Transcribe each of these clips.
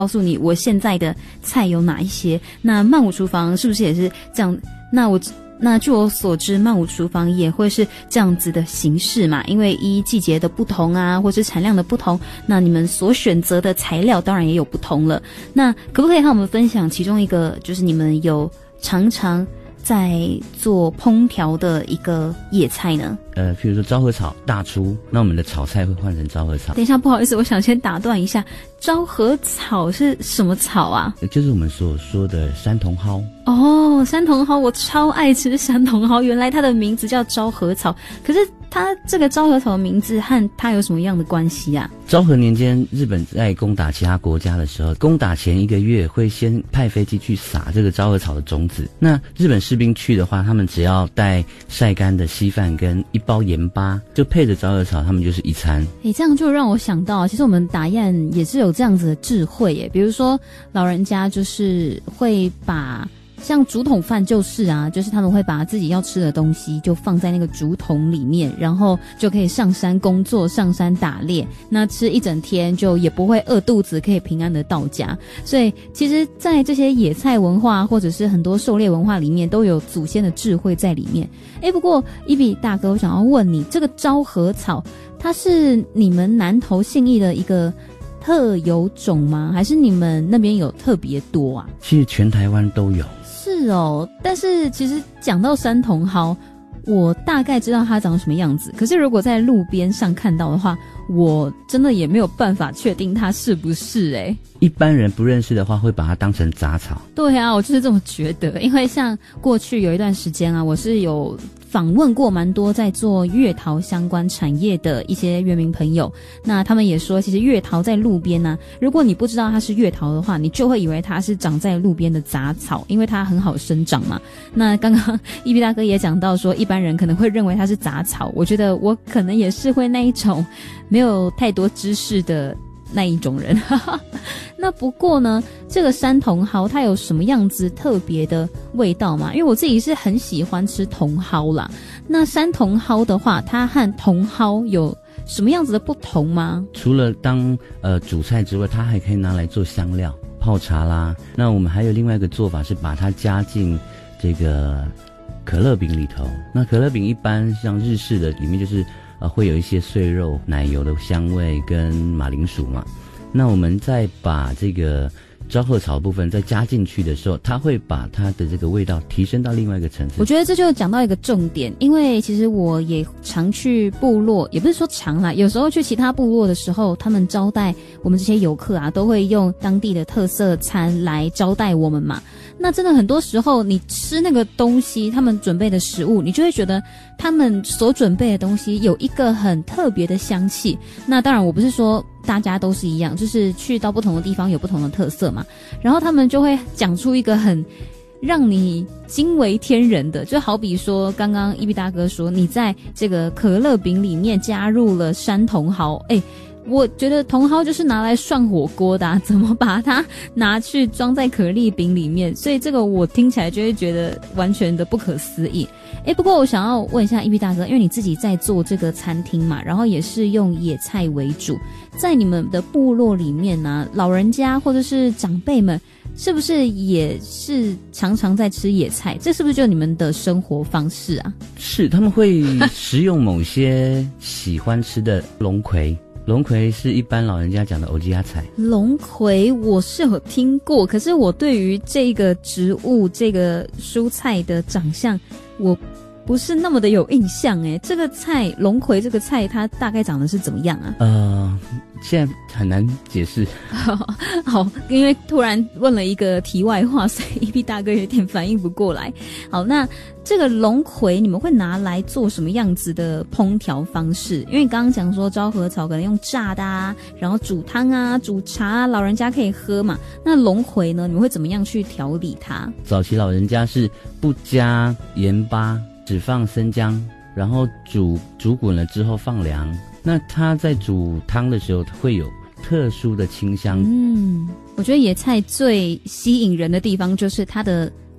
告诉你我现在的菜有哪一些。那曼谷厨房是不是也是这样？那据我所知，曼谷厨房也会是这样子的形式嘛？因为依季节的不同啊，或是产量的不同，那你们所选择的材料当然也有不同了。那可不可以和我们分享其中一个，就是你们有常常在做烹调的一个野菜呢？ 譬如说昭和草大出，那我们的炒菜会换成昭和草。 等一下，不好意思，我想先打断一下，昭和草是什么草啊？ 就是我们所说的山茼蒿。 哦，山茼蒿，我超爱吃山茼蒿。原来它的名字叫昭和草，可是它这个昭和草的名字和它有什么样的关系啊？ 昭和年间，日本在攻打其他国家的时候，攻打前1个月会先派飞机去撒这个昭和草的种子。那日本士兵去的话，他们只要带晒干的稀饭跟1包盐巴，就配着昭和草，他们就是一餐。 这样就让我想到，其实我们打雁也是有这样子的智慧耶。比如说老人家就是会把像竹筒饭就是他们会把自己要吃的东西就放在那个竹筒里面，然后就可以上山工作，上山打猎，那吃一整天就也不会饿肚子，可以平安的到家。所以其实在这些野菜文化或者是很多狩猎文化里面都有祖先的智慧在里面。不过一比大哥，我想要问你，这个昭和草它是你们南投信义的一个特有种吗？还是你们那边有特别多啊？ 其实全台湾都有。 是哦，但是其实讲到山茼蒿，我大概知道它长什么样子，可是如果在路边上看到的话，我真的也没有办法确定它是不是一般人不认识的话会把它当成杂草。 对啊，我就是这么觉得。因为像过去有一段时间我是有访问过蛮多在做月桃相关产业的一些原民朋友，那他们也说其实月桃在路边如果你不知道它是月桃的话，你就会以为它是长在路边的杂草，因为它很好生长嘛。那刚刚一比大哥也讲到说一般人可能会认为它是杂草，我觉得我可能也是会那一种没有太多知识的那一种人。那不过呢，这个山茼蒿它有什么样子特别的味道吗？因为我自己是很喜欢吃茼蒿啦。那山茼蒿的话，它和茼蒿有什么样子的不同吗？ 除了当主菜之外，它还可以拿来做香料泡茶啦。那我们还有另外一个做法是把它加进这个可乐饼里头。那可乐饼一般像日式的里面就是会有一些碎肉、奶油的香味跟马铃薯嘛。那我们再把这个昭和草部分再加进去的时候，它会把它的这个味道提升到另外一个层次。 我觉得这就讲到一个重点，因为其实我也常去部落，也不是说常啦，有时候去其他部落的时候，他们招待我们这些游客都会用当地的特色餐来招待我们嘛。那真的很多时候你吃那个东西，他们准备的食物，你就会觉得他们所准备的东西有一个很特别的香气。那当然我不是说大家都是一样，就是去到不同的地方有不同的特色嘛。然后他们就会讲出一个很让你惊为天人的，就好比说刚刚一比大哥说你在这个可乐饼里面加入了山茼蒿，我觉得茼蒿就是拿来涮火锅的怎么把它拿去装在可丽饼里面？所以这个我听起来就会觉得完全的不可思议。不过我想要问一下一比大哥，因为你自己在做这个餐厅嘛，然后也是用野菜为主，在你们的部落里面老人家或者是长辈们是不是也是常常在吃野菜？这是不是就你们的生活方式啊？ 是，他们会食用某些喜欢吃的龙葵。龙葵是一般老人家讲的欧吉亚菜。 龙葵我是有听过，可是我对于这个植物这个蔬菜的长相我不是那么的有印象这个菜龙葵这个菜它大概长得是怎么样啊？ 现在很难解释。 好，因为突然问了一个题外话，所以一比大哥有点反应不过来。好，那这个龙葵你们会拿来做什么样子的烹调方式？因为刚刚讲说昭和草可能用炸的然后煮汤煮茶老人家可以喝嘛。那龙葵呢，你们会怎么样去调理它？ 早期老人家是不加盐巴，只放生姜，然后煮滚了之后放凉。那它在煮汤的时候会有特殊的清香。 我觉得野菜最吸引人的地方就是它的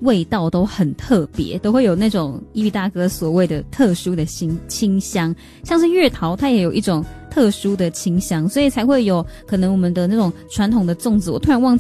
味道都很特别，都会有那种伊比大哥所谓的特殊的清香，像是月桃它也有一种特殊的清香，所以才会有可能我们的那种传统的粽子，我突然忘记